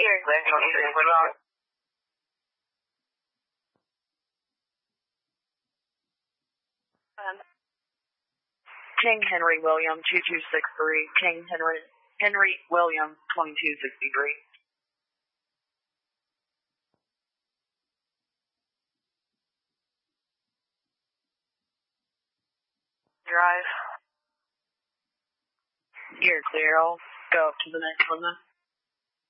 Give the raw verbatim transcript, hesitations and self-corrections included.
You're clear. King Henry William two two six three. King Henry Henry William twenty-two sixty-three. Drive. You're clear. I'll go up to the next one then.